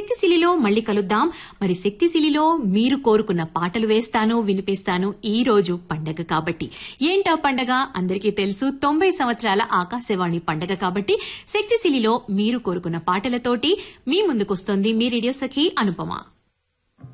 శక్తిశిలిలో మళ్ళీ కలుద్దాం. మరి శక్తిశిలిలో మీరు కోరుకున్న పాటలు వేస్తాను, వినిపిస్తాను. ఈ రోజు పండగ కాబట్టి ఏంటా పండగ అందరికీ తెలుసు, 90 సంవత్సరాల ఆకాశవాణి పండగ కాబట్టి శక్తిశిలిలో మీరు కోరుకున్న పాటలతోటి మీ ముందుకొస్తుంది మీ రేడియో సఖి అనుపమ.